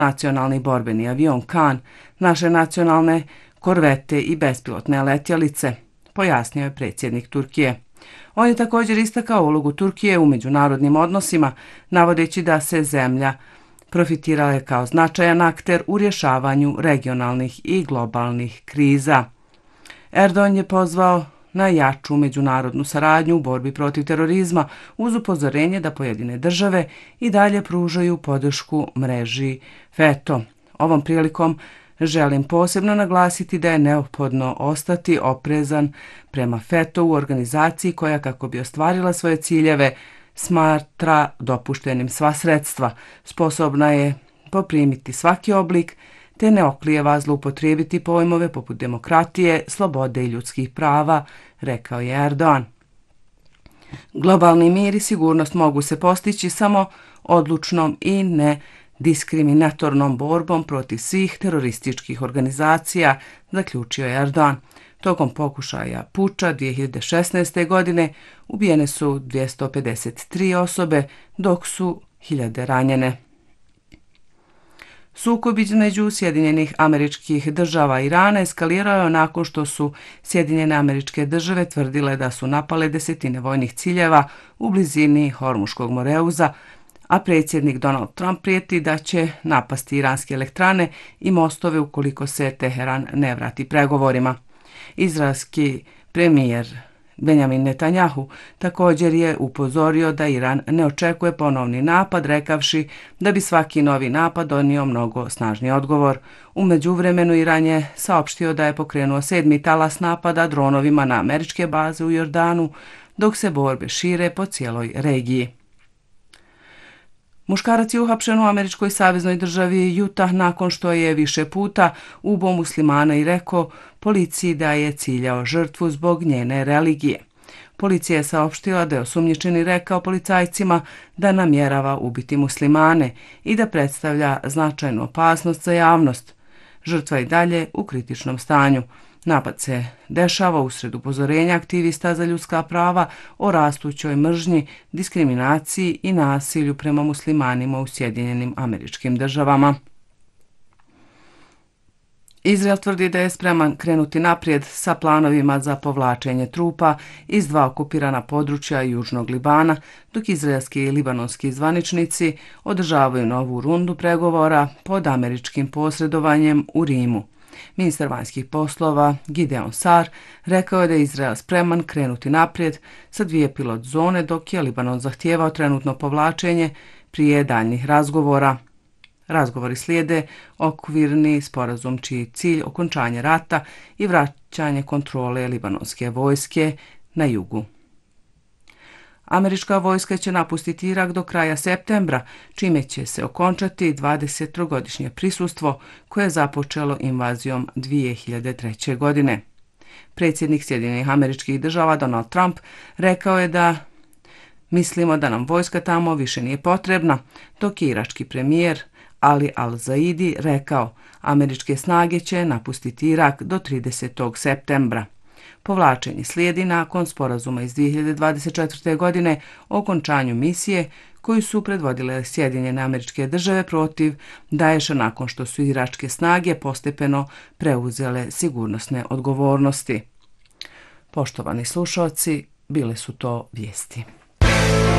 nacionalni borbeni avion Kan, naše nacionalne korvete i bespilotne letjelice, pojasnio je predsjednik Turkije. On je također istakao ulogu Turkije u međunarodnim odnosima, navodeći da se zemlja profitirala je kao značajan akter u rješavanju regionalnih i globalnih kriza. Erdogan je pozvao na jaču međunarodnu saradnju u borbi protiv terorizma uz upozorenje da pojedine države i dalje pružaju podršku mreži FETÖ. Ovom prilikom želim posebno naglasiti da je neophodno ostati oprezan prema FETÖ u organizaciji koja, kako bi ostvarila svoje ciljeve, smatra dopuštenim sva sredstva, sposobna je poprimiti svaki oblik, te ne oklijeva zloupotrijebiti pojmove poput demokratije, slobode i ljudskih prava, rekao je Erdogan. Globalni mir i sigurnost mogu se postići samo odlučnom i nediskriminatornom borbom protiv svih terorističkih organizacija, zaključio je Erdogan. Tokom pokušaja puča 2016. godine ubijene su 253 osobe, dok su hiljade ranjene. Sukob između Sjedinjenih Američkih Država i Irana eskalirao je nakon što su Sjedinjene Američke Države tvrdile da su napale desetine vojnih ciljeva u blizini Hormuškog moreuza, a predsjednik Donald Trump prijeti da će napasti iranske elektrane i mostove ukoliko se Teheran ne vrati pregovorima. Izraelski premijer Benjamin Netanjahu također je upozorio da Iran ne očekuje ponovni napad, rekavši da bi svaki novi napad donio mnogo snažniji odgovor. U međuvremenu Iran je saopštio da je pokrenuo 7. talas napada dronovima na američke baze u Jordanu, dok se borbe šire po cijeloj regiji. Muškarac je uhapšen u američkoj saveznoj državi Utah nakon što je više puta ubio muslimana i rekao policiji da je ciljao žrtvu zbog njene religije. Policija je saopštila da je osumnjičeni rekao policajcima da namjerava ubiti muslimane i da predstavlja značajnu opasnost za javnost. Žrtva je dalje u kritičnom stanju. Napad se dešava usred upozorenja aktivista za ljudska prava o rastućoj mržnji, diskriminaciji i nasilju prema muslimanima u Sjedinjenim Američkim Državama. Izrael tvrdi da je spreman krenuti naprijed sa planovima za povlačenje trupa iz 2 okupirana područja Južnog Libana, dok izraelski i libanonski zvaničnici održavaju novu rundu pregovora pod američkim posredovanjem u Rimu. Ministar vanjskih poslova Gideon Sar rekao je da je Izrael spreman krenuti naprijed sa 2 pilot zone, dok je Libanon zahtijevao trenutno povlačenje prije daljnjih razgovora. Razgovori slijede okvirni sporazum čiji je cilj okončanje rata i vraćanje kontrole libanonske vojske na jugu. Američka vojska će napustiti Irak do kraja septembra, čime će se okončati 23-godišnje prisustvo koje je započelo invazijom 2003. godine. Predsjednik Sjedinjenih Američkih Država Donald Trump rekao je da mislimo da nam vojska tamo više nije potrebna, dok je irački premijer Ali Al-Zaidi rekao američke snage će napustiti Irak do 30. septembra. Povlačenje slijedi nakon sporazuma iz 2024. godine o okončanju misije koju su predvodile Sjedinjene Američke Države protiv Daesha nakon što su iračke snage postepeno preuzele sigurnosne odgovornosti. Poštovani slušalci, bile su to vijesti.